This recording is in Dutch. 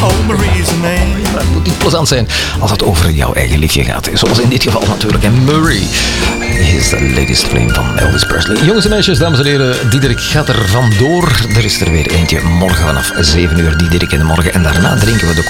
Oh, Marie's a name. Het moet niet plezant zijn als het over jouw eigen liefje gaat. Zoals in dit geval natuurlijk. En Murray is de latest flame van Elvis Presley. Jongens en meisjes, dames en heren, Diederik gaat er vandoor. Er is er weer eentje morgen vanaf 7 uur. Diederik in de morgen. En daarna drinken we de